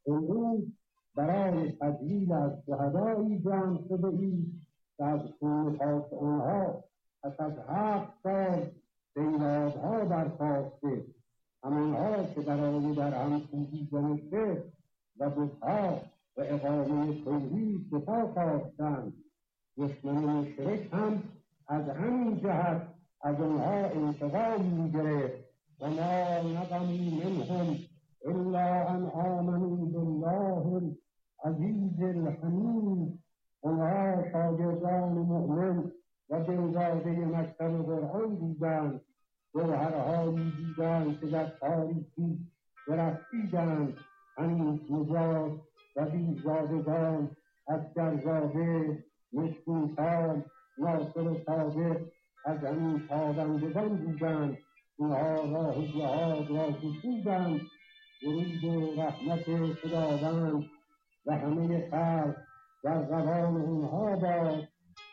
امروز برای تجلیل از شهدایی جمع شده اید که از خون پاک آنها پس از 7 سال بیدادها برخاسته، همانها که برای در هم کوبیدن شرک و بتها و اقامه توحید سپاه خواستند. دشمن مشرک هم از همین جهت از آنها انتقام می‌گرفت و ما نقموا منهم الا ان آمنوا بالله العزیز الحمید. آنها شاگردان مؤمن و دلداده مکتب قرآن بودند، جوهرهایی بودند که در تاریکی درخشیدند، هنوز نجات و بیزادگان، اسکرزاده، مشکین‌کام، ناصر صادق از همین تابندگان بودند. اینها راه جهاد را گشودند. درود و رحمت خداوند و همه خلق در زبان اونها باد.